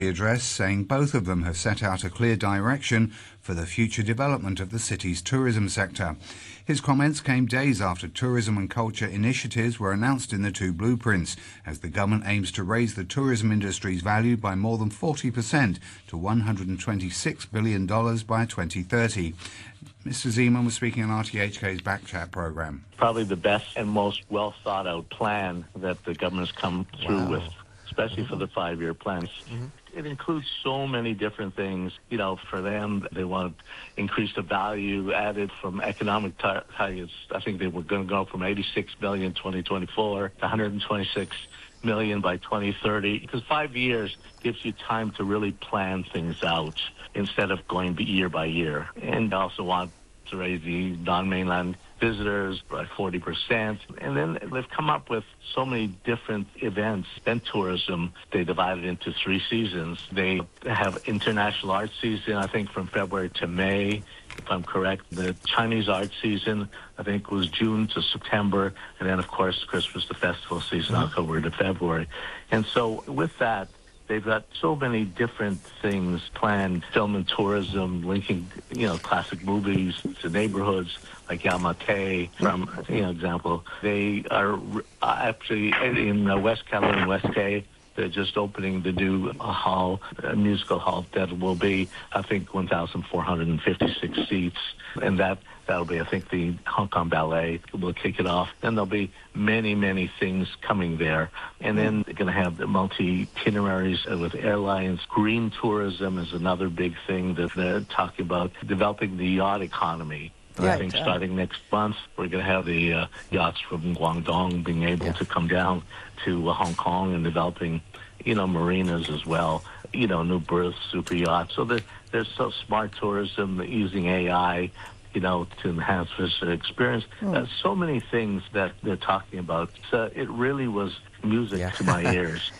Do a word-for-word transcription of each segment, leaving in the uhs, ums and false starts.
address, saying both of them have set out a clear direction for the future development of the city's tourism sector. His comments came days after tourism and culture initiatives were announced in the two blueprints, as the government aims to raise the tourism industry's value by more than forty percent to one hundred twenty-six billion dollars by twenty thirty. Mister Zeman was speaking on R T H K's Backchat program. Probably the best and most well thought out plan that the government has come through wow. with, especially mm-hmm. for the five-year plans. Mm-hmm. It includes so many different things. You know, for them, they want to increase the value added from economic targets. I think they were going to go from eighty-six million in twenty twenty-four to one hundred twenty-six million by twenty thirty, because five years gives you time to really plan things out instead of going year by year. And also want to raise the non-mainland visitors by forty percent. And then they've come up with so many different events. Then tourism, they divided into three seasons. They have international art season, I think, from February to May, if I'm correct. The Chinese art season, I think, was June to September. And then, of course, Christmas, the festival season, mm-hmm. October to February. And so with that, they've got so many different things planned, film and tourism, linking, you know, classic movies to neighborhoods like Yamate, from, you know, example. They are actually in West Kelowna and West K. They're just opening the new hall, a musical hall that will be, I think, one thousand four hundred fifty-six seats. And that, that'll be, I think, the Hong Kong Ballet will kick it off. Then there'll be many, many things coming there. And then they're going to have the multi-itineraries with airlines. Green tourism is another big thing that they're talking about, developing the yacht economy. Yeah, I think starting next month, we're going to have the uh, yachts from Guangdong being able yeah. to come down to uh, Hong Kong and developing, you know, marinas as well, you know, new berths, super yachts. So there, there's so smart tourism using A I, you know, to enhance visitor experience. Mm. Uh, so many things that they're talking about. So it really was music yeah. to my ears.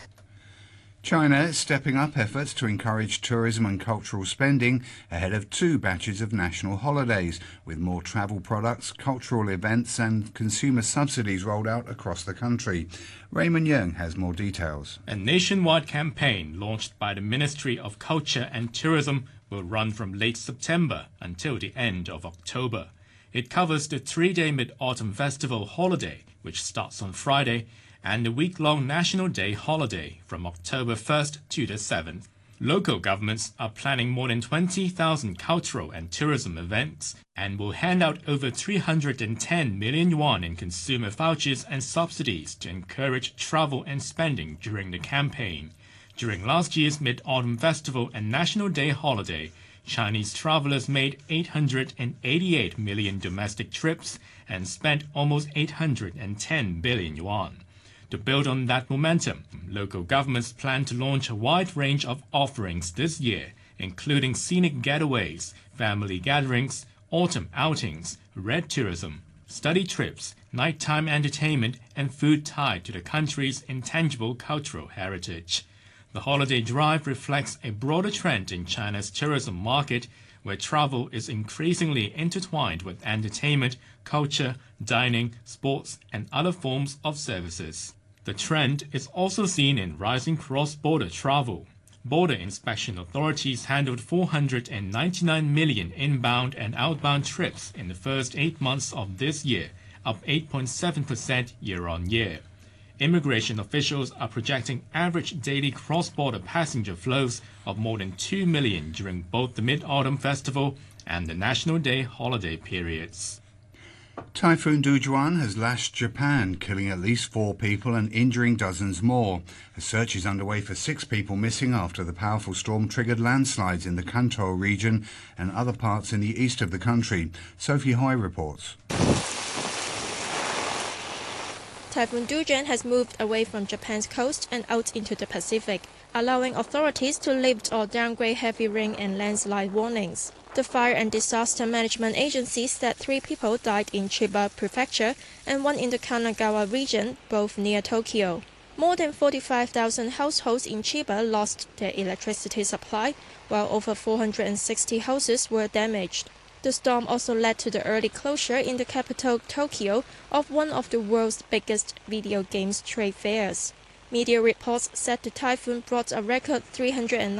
China is stepping up efforts to encourage tourism and cultural spending ahead of two batches of national holidays, with more travel products, cultural events and consumer subsidies rolled out across the country. Raymond Yeung has more details. A nationwide campaign launched by the Ministry of Culture and Tourism will run from late September until the end of October. It covers the three-day Mid-Autumn Festival holiday, which starts on Friday, and the week-long National Day holiday from October first to the seventh. Local governments are planning more than twenty thousand cultural and tourism events and will hand out over three hundred ten million yuan in consumer vouchers and subsidies to encourage travel and spending during the campaign. During last year's Mid-Autumn Festival and National Day holiday, Chinese travelers made eight hundred eighty-eight million domestic trips and spent almost eight hundred ten billion yuan. To build on that momentum, local governments plan to launch a wide range of offerings this year, including scenic getaways, family gatherings, autumn outings, red tourism, study trips, nighttime entertainment, and food tied to the country's intangible cultural heritage. The holiday drive reflects a broader trend in China's tourism market, where travel is increasingly intertwined with entertainment, culture, dining, sports, and other forms of services. The trend is also seen in rising cross-border travel. Border inspection authorities handled four hundred ninety-nine million inbound and outbound trips in the first eight months of this year, up eight point seven percent year-on-year. Immigration officials are projecting average daily cross-border passenger flows of more than two million during both the Mid-Autumn Festival and the National Day holiday periods. Typhoon Dujuan has lashed Japan, killing at least four people and injuring dozens more. A search is underway for six people missing after the powerful storm triggered landslides in the Kanto region and other parts in the east of the country. Sophie Hoy reports. Typhoon Dujuan has moved away from Japan's coast and out into the Pacific, allowing authorities to lift or downgrade heavy rain and landslide warnings. The Fire and Disaster Management Agency said three people died in Chiba Prefecture and one in the Kanagawa region, both near Tokyo. More than forty-five thousand households in Chiba lost their electricity supply, while over four hundred sixty houses were damaged. The storm also led to the early closure in the capital, Tokyo, of one of the world's biggest video games trade fairs. Media reports said the typhoon brought a record three hundred